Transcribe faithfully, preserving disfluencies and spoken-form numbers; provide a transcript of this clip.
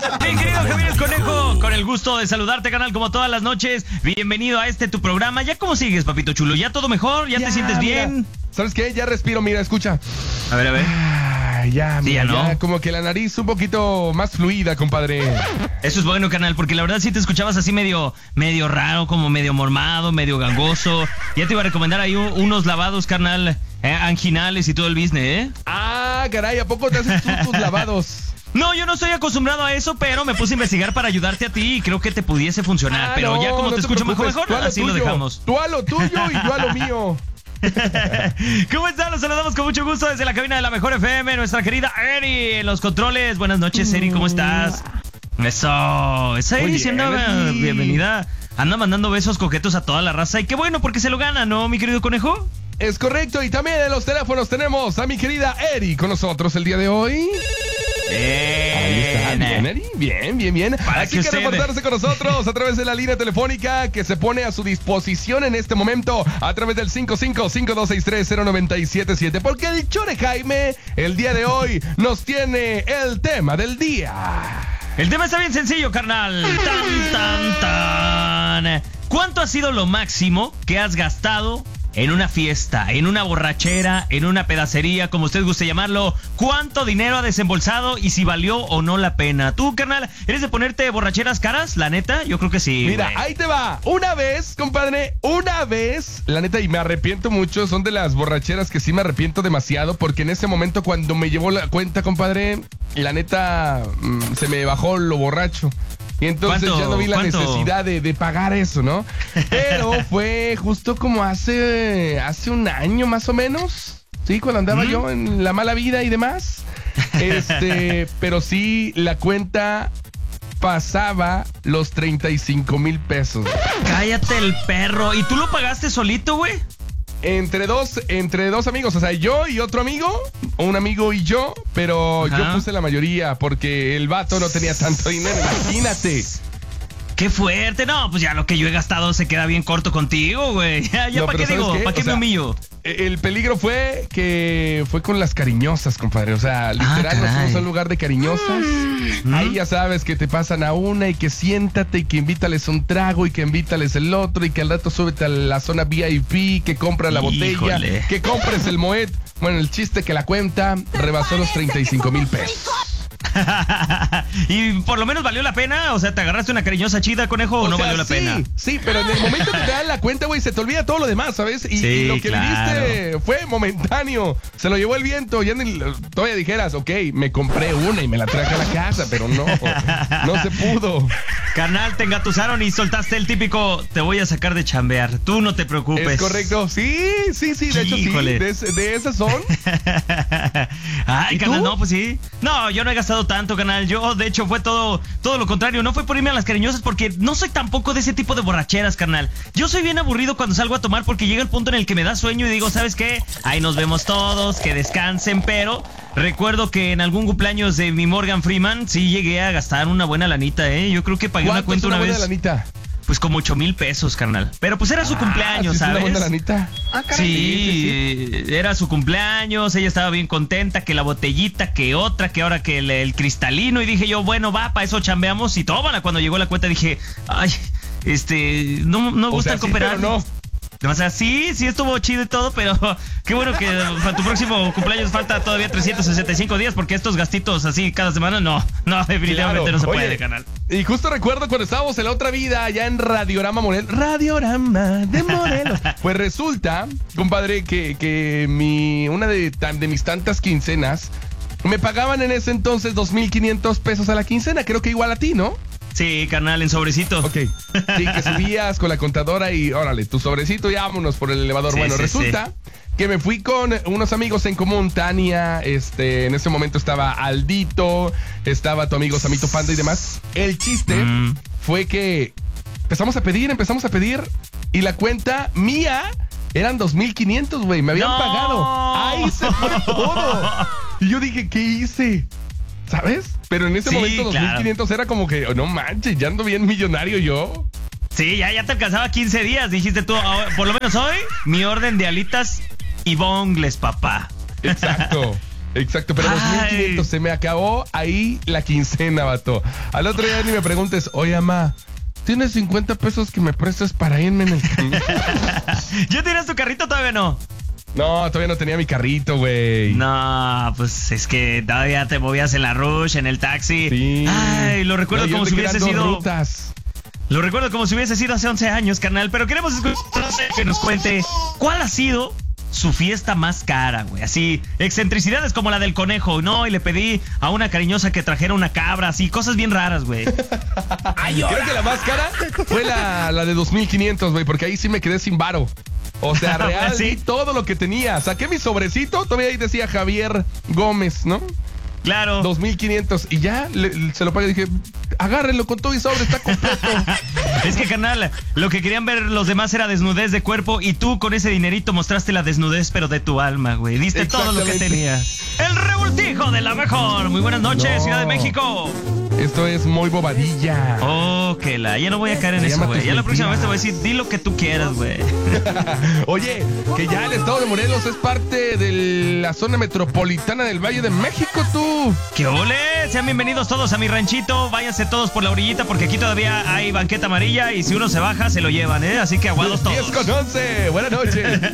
Mi querido Javier el Conejo, con el gusto de saludarte, canal, como todas las noches. Bienvenido a este tu programa. ¿Ya cómo sigues, papito chulo? ¿Ya todo mejor? ¿Ya, ya te sientes mira, bien? ¿Sabes qué? Ya respiro, mira, escucha. A ver, a ver. Ah, ya, sí, mira, ya, ¿no? ya, como que la nariz un poquito más fluida, compadre. Eso es bueno, canal, porque la verdad sí te escuchabas así medio, medio raro, como medio mormado, medio gangoso. Ya te iba a recomendar ahí un, unos lavados, carnal, eh, anginales y todo el business, ¿eh? Ah, caray, ¿a poco te haces tú tus lavados? No, yo no estoy acostumbrado a eso, pero me puse a investigar para ayudarte a ti y creo que te pudiese funcionar. Ah, pero no, ya como no te, te escucho mejor, mejor, así tuyo, lo dejamos. Tú a lo tuyo y yo a lo mío. ¿Cómo están? Los saludamos con mucho gusto desde la cabina de la Mejor F M, nuestra querida Eri en los controles. Buenas noches, Eri, ¿cómo estás? Eso, esa Eri siendo bienvenida. Anda mandando besos coquetos a toda la raza y qué bueno porque se lo gana, ¿no, mi querido conejo? Es correcto, y también en los teléfonos tenemos a mi querida Eri con nosotros el día de hoy. Bien. Ahí está, bien, Eri, bien, bien, bien. Para Así que, que usted... reportarse con nosotros a través de la línea telefónica que se pone a su disposición en este momento a través del cinco cinco cinco dos seis tres cero nueve siete siete, porque el Chore Jaime el día de hoy nos tiene el tema del día. El tema está bien sencillo, carnal. Tan, tan, tan. ¿Cuánto ha sido lo máximo que has gastado en una fiesta, en una borrachera, en una pedacería, como usted guste llamarlo? ¿Cuánto dinero ha desembolsado y si valió o no la pena? ¿Tú, carnal, eres de ponerte borracheras caras? La neta, yo creo que sí. Mira, güey. ahí te va. Una vez, compadre, una vez, la neta, y me arrepiento mucho, son de las borracheras que sí me arrepiento demasiado, porque en ese momento cuando me llevó la cuenta, compadre, la neta, mmm, se me bajó lo borracho. Y entonces ya no vi la ¿cuánto? necesidad de, de pagar eso, ¿no? Pero fue justo como hace, hace un año más o menos, ¿sí? Cuando andaba ¿Mm? yo en la mala vida y demás. Este, pero sí, la cuenta pasaba los treinta y cinco mil pesos. Cállate el perro. ¿Y tú lo pagaste solito, güey? Entre dos, entre dos amigos, o sea, yo y otro amigo, un amigo y yo, pero Ajá. yo puse la mayoría porque el vato no tenía tanto dinero, imagínate. ¡Qué fuerte! No, pues ya lo que yo he gastado se queda bien corto contigo, güey. Ya, ya no, ¿para qué digo? ¿Para qué, qué me sea, humillo? El peligro fue que fue con las cariñosas, compadre. O sea, literal, ah, nos fuimos a un lugar de cariñosas. Mm. Ahí ya sabes que te pasan a una y que siéntate y que invítales un trago y que invítales el otro y que al rato súbete a la zona V I P, que compra la Híjole. botella, que compres el Moet. Bueno, el chiste que la cuenta rebasó los treinta y cinco mil pesos. Y por lo menos valió la pena. O sea, ¿te agarraste una cariñosa chida, conejo, o, o no sea, valió la sí, pena? Sí, pero en el momento que te dan la cuenta, güey, se te olvida todo lo demás, ¿sabes? Y, sí, y lo que claro. viviste fue momentáneo. Se lo llevó el viento. Ya ni, todavía dijeras, ok, me compré una y me la traje a la casa, pero no, no se pudo. Carnal, te engatusaron y soltaste el típico, te voy a sacar de chambear. Tú no te preocupes. Es correcto. Sí, sí, sí, de hecho Híjole. sí. De, de esas son. Ay, carnal, tú? no, pues sí. No, yo no he gastado tanto, canal. Yo, de hecho, fue todo, todo lo contrario. No fue por irme a las cariñosas porque no soy tampoco de ese tipo de borracheras, carnal. Yo soy bien aburrido cuando salgo a tomar porque llega el punto en el que me da sueño y digo, ¿sabes qué? Ahí nos vemos todos, que descansen, pero recuerdo que en algún cumpleaños de mi Morgan Freeman sí llegué a gastar una buena lanita, ¿eh? Yo creo que pagué una cuenta una, una buena vez. Lanita? Pues como ocho mil pesos, carnal. Pero pues era su ah, cumpleaños, ¿sí ¿sabes? ¿Una buena lanita? Ah, caray. Sí, sí, sí, era su cumpleaños, ella estaba bien contenta, que la botellita, que otra, que ahora que el, el cristalino. Y dije yo, bueno, va, para eso chambeamos. Y tómala, cuando llegó la cuenta dije, ay, este, no, no gusta el cooperar. Sí, pero no. O sea, sí, sí estuvo chido y todo, pero qué bueno que para tu próximo cumpleaños falta todavía trescientos sesenta y cinco días, porque estos gastitos así cada semana, no, no, definitivamente claro. no se Oye, puede, canal. Y justo recuerdo cuando estábamos en la otra vida, allá en Radiorama Morelos, Radiorama de Morelos. Pues resulta, compadre, que, que mi, una de, de mis tantas quincenas, me pagaban en ese entonces dos mil quinientos pesos a la quincena, creo que igual a ti, ¿no? Sí, carnal, en sobrecito. Ok. Sí, que subías con la contadora y órale, tu sobrecito y vámonos por el elevador. Sí, bueno, sí, resulta sí. que me fui con unos amigos en común, Tania, este, en ese momento estaba Aldito, estaba tu amigo Samito Panda y demás. El chiste mm. fue que empezamos a pedir, empezamos a pedir y la cuenta mía eran dos mil quinientos, güey, me habían no. pagado. Ahí se fue todo. Y yo dije, ¿qué hice? ¿Sabes? Pero en ese sí, momento dos mil quinientos claro. era como que, oh, no manches, ya ando bien millonario yo. Sí, ya, ya te alcanzaba quince días, dijiste tú, por lo menos hoy, mi orden de alitas y bongles, papá. Exacto. Exacto, pero dos mil quinientos se me acabó ahí la quincena, vato. Al otro día ni me preguntes, oye, mamá, ¿tienes cincuenta pesos que me prestes para irme en el camión? ¿Ya tienes tu carrito? Todavía no. No, todavía no tenía mi carrito, güey. No, pues es que todavía te movías en la rush, en el taxi. Sí. Ay, lo recuerdo no, como si hubiese sido... rutas. Lo recuerdo como si hubiese sido hace once años, carnal. Pero queremos escuchar que nos cuente cuál ha sido su fiesta más cara, güey. Así, excentricidades como la del conejo, ¿no? Y le pedí a una cariñosa que trajera una cabra, así, cosas bien raras, güey. Creo que la más cara fue la, la de dos mil quinientos, güey, porque ahí sí me quedé sin varo. O sea, real, ¿Sí? todo lo que tenía. Saqué mi sobrecito, todavía ahí decía Javier Gómez, ¿no? Claro. dos mil quinientos y ya le, se lo pagué y dije, agárrenlo con todo y sobre, está completo. Es que, carnal, lo que querían ver los demás era desnudez de cuerpo y tú con ese dinerito mostraste la desnudez, pero de tu alma, güey. Diste todo lo que tenías. El revoltijo de la mejor. Muy buenas noches, no. Ciudad de México. Esto es muy bobadilla. Oh, que la. Ya no voy a caer en Se eso, güey. Ya la próxima vez te voy a decir, di lo que tú quieras, güey. Oye, que ya el estado de Morelos es parte de la zona metropolitana del Valle de México, tú. ¡Qué ole! Sean bienvenidos todos a mi ranchito. Váyanse todos por la orillita porque aquí todavía hay banqueta amarilla y si uno se baja, se lo llevan, ¿eh? Así que aguados todos. diez con once. Buenas noches.